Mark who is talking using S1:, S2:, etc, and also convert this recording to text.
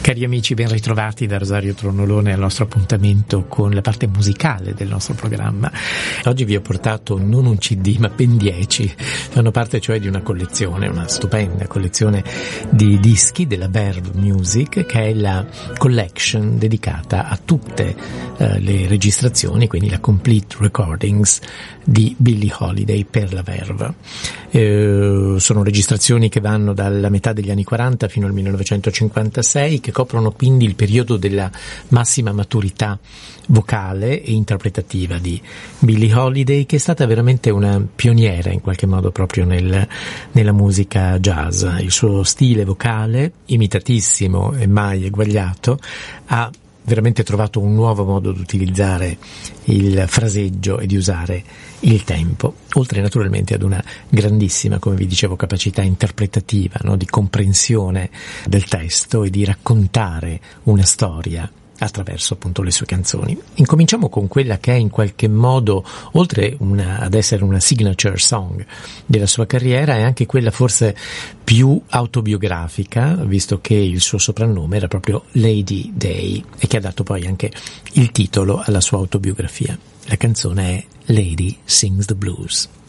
S1: Cari amici, ben ritrovati da Rosario Tronolone al nostro appuntamento con la parte musicale del nostro programma. Oggi vi ho portato non un CD ma ben 10, fanno parte cioè di una collezione, una stupenda collezione di dischi della Verve Music, che è la collection dedicata a tutte le registrazioni, quindi la complete recordings di Billie Holiday per la Verve. Sono registrazioni che vanno dalla metà degli anni 40 fino al 1956, che coprono quindi il periodo della massima maturità vocale e interpretativa di Billie Holiday, che è stata veramente una pioniera in qualche modo proprio nella musica jazz. Il suo stile vocale, imitatissimo e mai eguagliato, ha veramente trovato un nuovo modo di utilizzare il fraseggio e di usare il tempo, oltre naturalmente ad una grandissima, come vi dicevo, capacità interpretativa, no? Di comprensione del testo e di raccontare una storia attraverso appunto le sue canzoni. Incominciamo con quella che è in qualche modo, oltre ad essere una signature song della sua carriera, è anche quella forse più autobiografica, visto che il suo soprannome era proprio Lady Day e che ha dato poi anche il titolo alla sua autobiografia. La canzone è Lady Sings the Blues.